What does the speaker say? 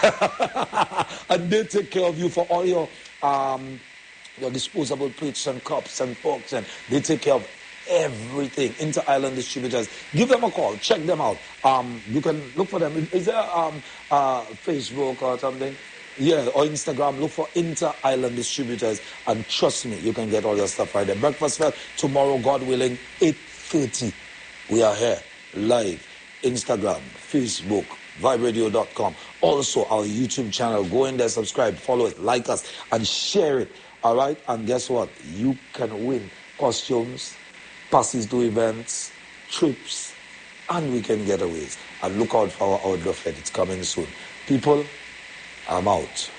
And they take care of you for all your disposable plates and cups and forks, and they take care of everything. Inter Island Distributors. Give them a call. Check them out. You can look for them. Is there Facebook or something? Yeah, or Instagram. Look for Inter Island Distributors, and trust me, you can get all your stuff right there. Breakfast Fest tomorrow, God willing, 8:30. We are here live. Instagram, Facebook, viberadio.com. Also, our YouTube channel. Go in there, subscribe, follow it, like us, and share it. All right? And guess what? You can win costumes, passes to events, trips, and weekend getaways. And look out for our outdoor fete. It's coming soon. People, I'm out.